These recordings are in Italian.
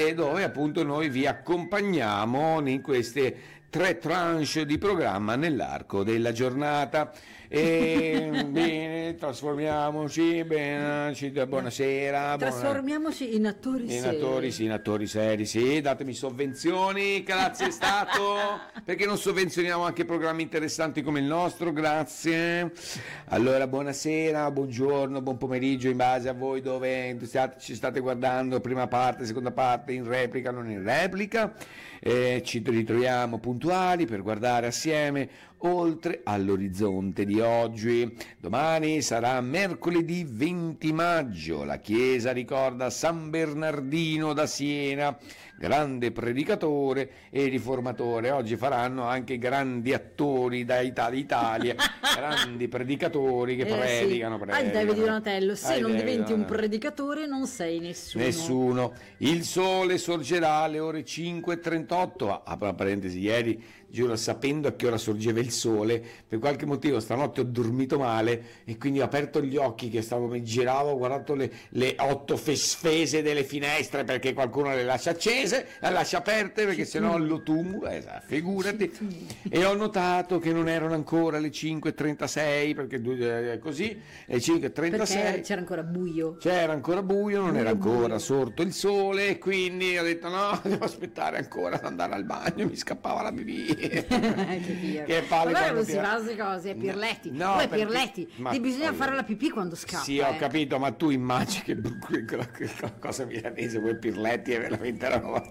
dove appunto noi vi accompagniamo in queste 3 tranche di programma nell'arco della giornata. E bene, trasformiamoci, bene, buonasera. Trasformiamoci in attori seri. In attori seri, sì, datemi sovvenzioni, grazie Stato, perché non sovvenzioniamo anche programmi interessanti come il nostro, grazie. Allora, buonasera, buongiorno, buon pomeriggio, in base a voi dove ci state guardando, prima parte, seconda parte, in replica, non in replica. Ci ritroviamo puntuali per guardare assieme oltre all'orizzonte di oggi. Domani sarà mercoledì 20 maggio, la Chiesa ricorda San Bernardino da Siena, grande predicatore e riformatore. Oggi faranno anche grandi attori d'Italia, grandi predicatori che predicano. David Donatello, se non diventi un predicatore non sei nessuno. Il sole sorgerà alle ore 5:38, apro parentesi, ieri giuro, sapendo a che ora sorgeva il sole, per qualche motivo stanotte ho dormito male e quindi ho aperto gli occhi che mi giravo, ho guardato le 8 fese delle finestre perché qualcuno le lascia accese, le lascia aperte perché sennò lo tumbo, figurati, e ho notato che non erano ancora le 5:36 perché così, le 5:36 perché c'era ancora buio, non era ancora sorto il sole, e quindi ho detto no, devo aspettare ancora ad andare al bagno, mi scappava la pipì. Che palle. Vabbè, non si fa queste cose, Pirletti. No, poi Pirletti, ti bisogna fare la pipì quando scappa. Sì, ho capito, ma tu immagini che cosa milanese, quel Pirletti è veramente una roba.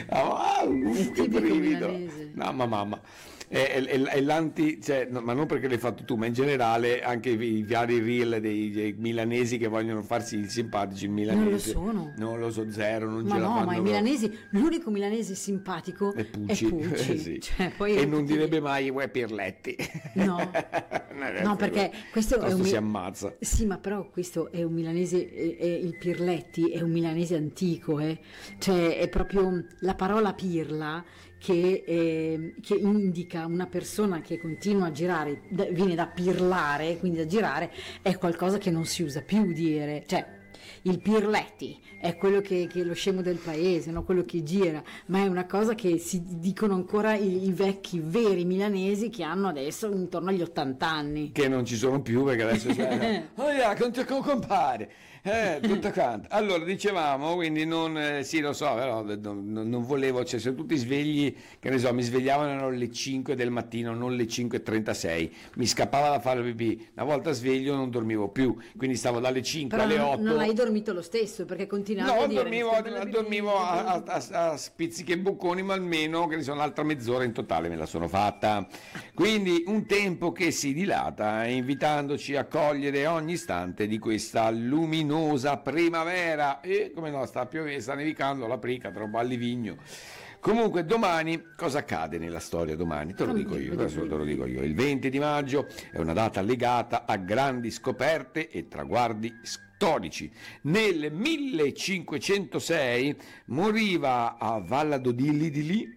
Che brivido. No, mamma. È l'anti, cioè, no, ma non perché l'hai fatto tu, ma in generale anche i vari reel dei milanesi che vogliono farsi simpatici. Il milanese non lo so, zero, non ce la fanno. Ma i milanesi, l'unico milanese simpatico è Pucci. Sì. Cioè, poi e non direbbe mai uè Pirletti. No, perché questo si ammazza. Sì, ma però questo è un milanese, il Pirletti è un milanese antico, cioè è proprio la parola pirla che indica una persona che continua a girare, viene da pirlare, quindi da girare, è qualcosa che non si usa più dire, cioè il Pirletti è quello che è lo scemo del paese, no? Quello che gira, ma è una cosa che si dicono ancora i vecchi veri milanesi che hanno adesso intorno agli 80 anni, che non ci sono più perché adesso compare tutto canto. Allora dicevamo, quindi sì, lo so, però non volevo, cioè se tutti svegli, che ne so, mi svegliavano alle 5 del mattino, non le 5:36, mi scappava da fare il pipì, una volta sveglio non dormivo più, quindi stavo dalle 5 però alle 8. Non hai dormito lo stesso perché continuavi a dire dormivo a spizzichi e bocconi, ma almeno che ne so, un'altra mezz'ora in totale me la sono fatta, quindi un tempo che si dilata invitandoci a cogliere ogni istante di questa luminosa primavera. E come no, sta piovendo, sta nevicando, la prica, troppo allivigno. Comunque domani cosa accade nella storia? Domani te lo dico io, adesso te lo dico io. Il 20 di maggio è una data legata a grandi scoperte e traguardi storici. Nel 1506 moriva a Valladolid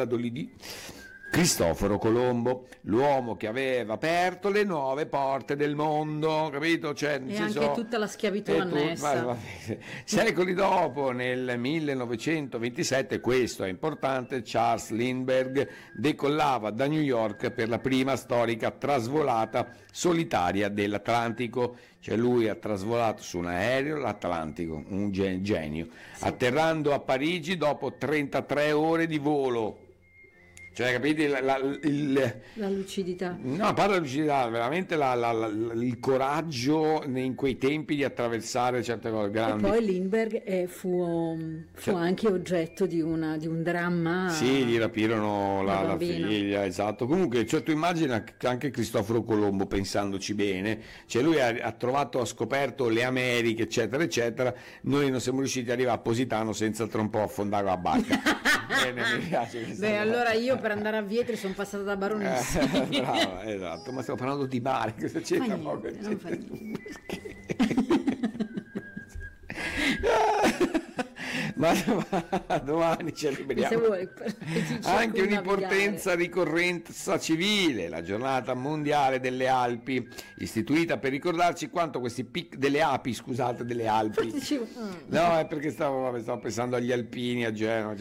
Cristoforo Colombo, l'uomo che aveva aperto le nuove porte del mondo, capito? Cioè, e anche tutta la schiavitù annessa. Secoli dopo, nel 1927, questo è importante, Charles Lindbergh decollava da New York per la prima storica trasvolata solitaria dell'Atlantico. Cioè lui ha trasvolato su un aereo l'Atlantico, un genio, sì. Atterrando a Parigi dopo 33 ore di volo. Cioè, capite la lucidità? No, parla di lucidità, veramente il coraggio in quei tempi di attraversare certe cose grandi. E poi Lindbergh fu anche oggetto di un dramma. Sì, gli rapirono la figlia, esatto. Comunque, cioè, tu immagina che anche Cristoforo Colombo, pensandoci bene, cioè lui ha scoperto le Americhe, eccetera, eccetera. Noi non siamo riusciti ad arrivare a Positano senza tra un po' affondare la barca. Bene, mi piace. Beh, allora io per andare a Vietri sono passata da Baronessa. Brava, esatto, ma stiamo parlando di mare, cosa c'entra poco? Non fa niente. ma domani ci arriviamo. Anche un'importanza ricorrenza civile, la giornata mondiale delle Alpi, istituita per ricordarci quanto questi delle api, scusate, delle Alpi. No, è perché stavo pensando agli alpini a Genova.